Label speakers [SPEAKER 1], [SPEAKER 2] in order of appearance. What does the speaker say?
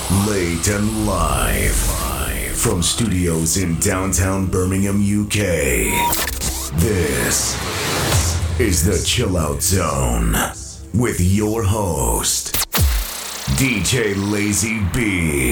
[SPEAKER 1] Late and live from studios in downtown Birmingham, UK. This is the Chill Out Zone with your host, DJ Lazy B.